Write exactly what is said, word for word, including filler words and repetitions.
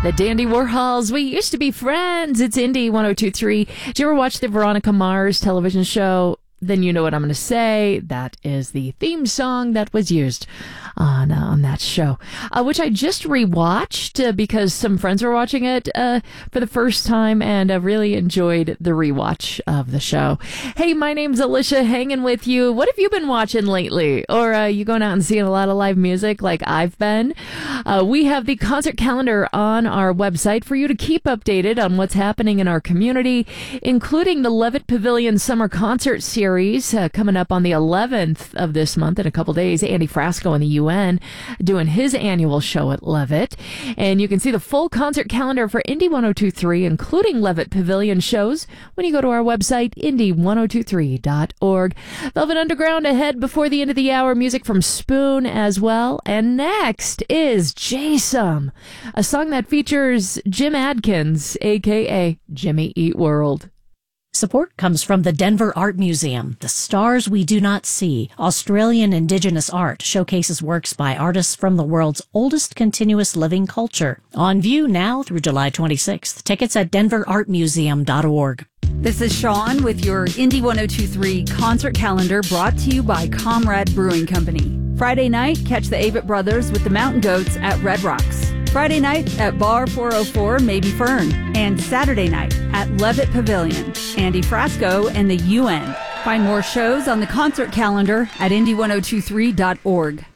The Dandy Warhols, we used to be friends. It's Indie one oh two three. Did you ever watch the Veronica Mars television show? Then you know what I'm going to say. That is the theme song that was used on uh, on that show, uh, which I just rewatched uh, because some friends were watching it uh, for the first time, and I really enjoyed the rewatch of the show. Hey, my name's Alicia, hanging with you. What have you been watching lately? Or uh, you going out and seeing a lot of live music like I've been? Uh, we have the concert calendar on our website for you to keep updated on what's happening in our community, including the Levitt Pavilion Summer Concert Series. Uh, coming up on the eleventh of this month in a couple days. Andy Frasco and the U N doing his annual show at Levitt. And you can see the full concert calendar for Indie one oh two three, including Levitt Pavilion shows, when you go to our website, indie one oh two three dot org. Velvet Underground ahead before the end of the hour. Music from Spoon as well. And next is Jason, a song that features Jim Adkins, a k a. Jimmy Eat World. Support comes from the Denver Art Museum. The Stars We Do Not See, Australian Indigenous art, showcases works by artists from the world's oldest continuous living culture. On view now through July twenty-sixth. Tickets at denver art museum dot org. This is Sean with your Indie one oh two three concert calendar, brought to you by Comrade Brewing Company. Friday night, catch the Avett Brothers with the Mountain Goats at Red Rocks. Friday night at Bar four oh four Maybe Fern. And Saturday night at Levitt Pavilion, Andy Frasco and the U N. Find more shows on the concert calendar at indie one oh two three dot org.